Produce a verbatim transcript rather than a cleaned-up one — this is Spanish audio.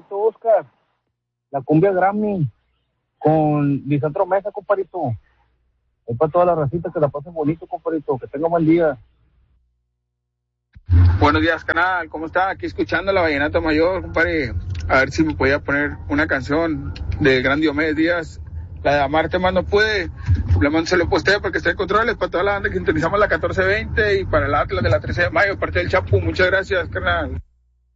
compadrito Oscar, la cumbia Grammy, con Lisandro Mesa, compadrito. Es para toda la racita, que la pasen bonito, compadrito, que tenga buen día. Buenos días, canal, ¿cómo está? Aquí escuchando la Vallenata Mayor, compadre. A ver si me podía poner una canción del gran Diomedes Díaz, la de Amarte Más No Puede. Le mando, se lo posteo porque está en controles para toda la banda que sintonizamos la catorce veinte y para el Atlas de la trece de mayo, parte del Chapu. Muchas gracias, carnal.